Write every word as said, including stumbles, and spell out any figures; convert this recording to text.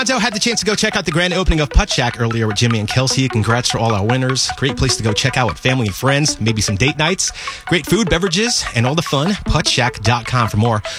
I had the chance to go check out the grand opening of Putt Shack earlier with Jimmy and Kelsey. Congrats for all our winners. Great place to go check out with family and friends, maybe some date nights. Great food, beverages, and all the fun. putt shack dot com for more.